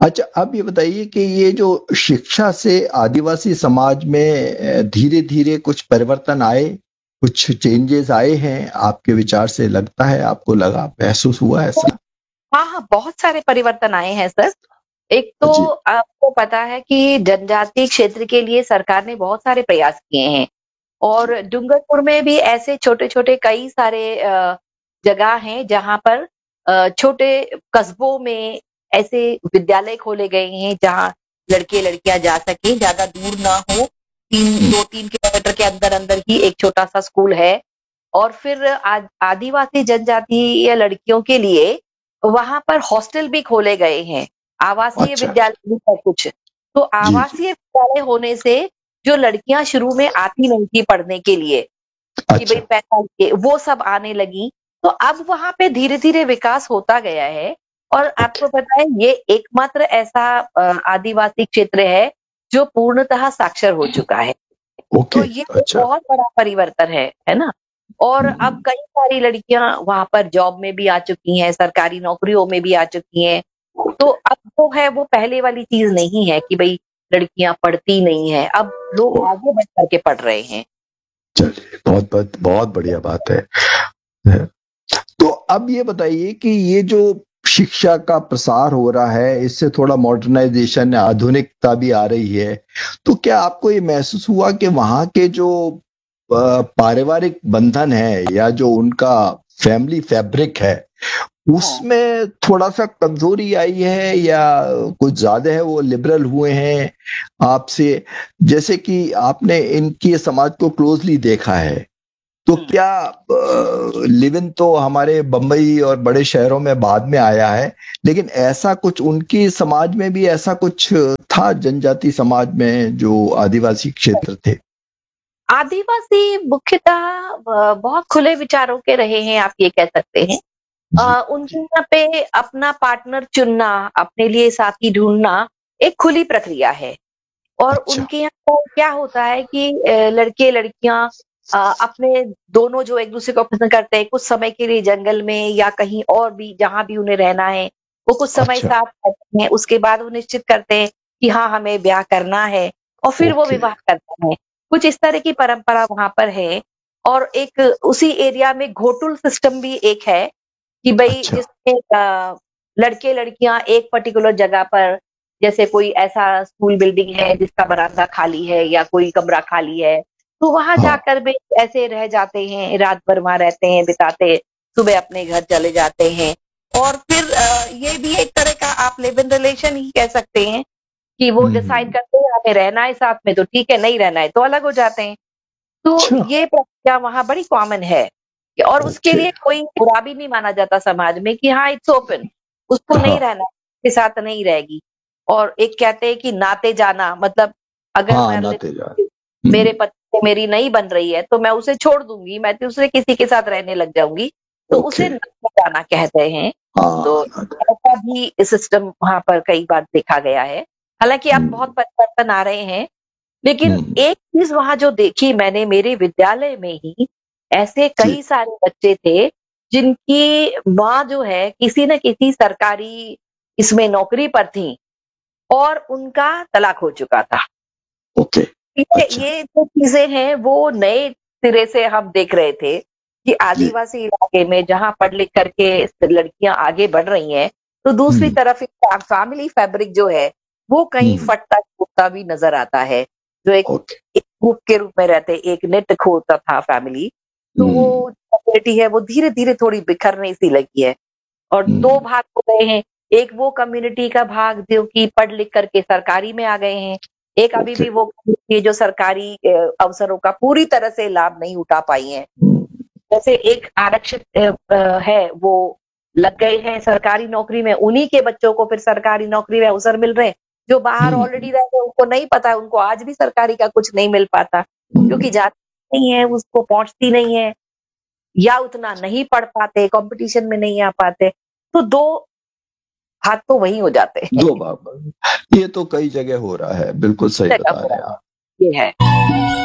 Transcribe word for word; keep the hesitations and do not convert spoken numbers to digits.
अच्छा, आप ये बताइए कि ये जो शिक्षा से आदिवासी समाज में धीरे धीरे कुछ परिवर्तन आए, कुछ चेंजेस आए हैं आपके विचार से, लगता है आपको, लगा, महसूस हुआ ऐसा? हाँ, हाँ, बहुत सारे परिवर्तन आए हैं सर। एक तो जी। आपको पता है कि जनजातीय क्षेत्र के लिए सरकार ने बहुत सारे प्रयास किए हैं और डूंगरपुर में भी ऐसे छोटे-छोटे कई सारे अ, जगह हैं जहाँ पर अ, छोटे कस्बों में ऐसे विद्यालय खोले गए हैं जहाँ लड़के-लड़कियाँ जा सकें, ज़्यादा दूर ना हो। तीन हम्म, दो तीन किलोमीटर के अंदर-अंदर ही एक छोटा-सा स्कूल है और फिर आद आदिवासी जनजातीय लड़कियों के लिए वहाँ पर हॉस्टल भी खोले गए हैं, आवासीय अच्छा। विद्यालय भी है कुछ। तो जी जी। आवासीय विद्यालय होने से जो लड़कियाँ शुरू में आती नहीं थी पढ़ने के लिए, कि भई अच्छा। पैसा ये वो सब आने लगी। तो अब वहाँ पे धीरे-धीरे विकास होता गया है और ओके। आपको पता है ये एकमात्र ऐसा अ, आदिवासी क्षेत्र है जो पूर्णतः साक्षर हो चुका है। तो ओके। ये एक अच्छा। बहुत बड़ा परिवर्तन है, है ना? और अब हम्म, कई सारी लड़कियाँ वहाँ पर जॉब में भी आ चुकी हैं, सरकारी नौकरियों में भी आ चुकी हैं। तो ओके। अब जो है वो पहले वाली चीज़ नहीं है कि भई लड़कियाँ पढ़ती नहीं हैं, अब लोग ओ, आगे बढ़ कर के पढ़ रहे हैं। चलिए, बहुत बहुत बहुत बढ़िया बात है। है। तो अब ये बताइए कि ये जो शिक्षा का प्रसार हो रहा है, इससे थोड़ा मॉडर्नाइजेशन, आधुनिकता भी आ रही है, तो क्या आपको ये महसूस हुआ कि वहाँ के जो अ, पारिवारिक बंधन है या जो उनका फैमिली फैब्रिक है, हाँ। उसमें थोड़ा सा कमजोरी आई है या कुछ ज्यादा है वो लिबरल हुए हैं आपसे? जैसे कि आपने इनकी समाज को क्लोजली देखा है, तो हुँ। क्या लिव इन तो हमारे बम्बई और बड़े शहरों में बाद में आया है, लेकिन ऐसा कुछ उनकी समाज में भी ऐसा कुछ था, जनजाति समाज में जो आदिवासी क्षेत्र थे? आदिवासी मुख्यतः अ, बहुत खुले विचारों के रहे हैं, आप ये कह सकते हैं। जी अ, उनके जी। यहाँ पे अपना पार्टनर चुनना, अपने लिए साथी ढूँढना एक खुली प्रक्रिया है और अच्छा। उनके यहाँ पर क्या होता है कि अ, लड़के-लड़कियाँ अ, अपने दोनों जो एक-दूसरे को पसंद करते हैं, कुछ समय के लिए जंगल में या कहीं और भी जहाँ भी उन्हें रहना है, वो कुछ समय अच्छा। साथ रहते हैं। उसके बाद वो निश्चित करते हैं कि हाँ, हमें ब्याह करना है और फिर वो ओके। विवाह करते हैं। कुछ इस तरह की परंपरा वहाँ पर है और एक उसी एरिया में घोटुल सिस्टम भी एक है कि भई अच्छा। जिसमें अ, लड़के-लड़कियाँ एक पर्टिकुलर जगह पर जैसे कोई ऐसा स्कूल बिल्डिंग है जिसका बरामदा खाली है या कोई कमरा खाली है, तो वहाँ हाँ। जाकर भी ऐसे रह जाते हैं, रात भर वहाँ रहते हैं, बिताते, सुबह अपने घर चले जाते हैं। और फिर अ, ये भी एक तरह का आप लिव इन रिलेशन ही कह सकते हैं कि वो डिसाइड हम्म। करते हैं हमें रहना है साथ में तो ठीक है, नहीं रहना है तो अलग हो जाते हैं। तो अच्छा। ये प्रक्रिया वहाँ बड़ी कॉमन है कि और उसके ओके। लिए कोई बुरा भी नहीं माना जाता समाज में कि हाँ, इट्स ओपन, उसको नहीं हाँ। रहना है, उसके साथ नहीं रहेगी। और एक कहते हैं कि नाते जाना मतलब अगर हाँ, मान नाते जान। लेते मेरे हम्म। पति से मेरी नहीं बन रही है, तो मैं उसे छोड़ दूँगी, मैं दूसरे किसी के साथ रहने लग जाऊँगी, तो ओके। उसे नाते जाना कहते हैं। तो हाँ, नाते। ऐसा भी सिस्टम वहाँ पर कई बार देखा गया है। हालाँकि अब बहुत हम्म। परिवर्तन आ रहे हैं लेकिन हम्म। एक चीज़ वहाँ जो देखी मैंने मेरे विद्यालय में ही, ऐसे जी। कई सारे बच्चे थे, जिनकी माँ जो है किसी न किसी सरकारी इसमें नौकरी पर थीं और उनका तलाक हो चुका था। ओके। ये अच्छा। ये जो चीज़ें हैं वो नए सिरे से हम देख रहे थे कि जी। आदिवासी इलाके में जहाँ पढ़ लिख करके लड़कियाँ आगे बढ़ रही हैं, तो दूसरी हम्म। तरफ एक फै फैमिली फैब्रिक जो है, वो कहीं हम्म। फटता-फूटता भी नज़र आता है। जो एक ओके। एक ग्रुप के रूप में रहते, एक नेट होता था फैमिली, तो हम्म। वो कम्युनिटी है वो धीरे-धीरे थोड़ी बिखरने सी लगी है और दो हम्म। भाग हो गए हैं। एक वो कम्युनिटी का भाग जो कि पढ़ लिख करके सरकारी में आ गए हैं, एक अभी ओके। भी वो कम्युनिटी है जो सरकारी अ, अवसरों का पूरी तरह से लाभ नहीं उठा पाई है। हम्म। जैसे एक आरक्षित अ अ, है वो लग गए हैं सरकारी नौकरी में, उन्हीं के बच्चों को फिर सरकारी नौकरी में अवसर मिल रहे हैं। जो बाहर हम्म। ऑलरेडी रह रहे हैं उनको नहीं पता है, उनको आज भी सरकारी का कुछ नहीं मिल पाता, क्योंकि हम्म। जाती नहीं है, उसको पहुँचती नहीं है या उतना नहीं पढ़ पाते, कॉम्पिटिशन में नहीं आ पाते। तो दो हाथ तो वहीं हो जाते हैं। दो बार। ये तो कई जगह हो रहा है, बिल्कुल सही जगह बता हो रहे रहा हैं आप। है, ये है।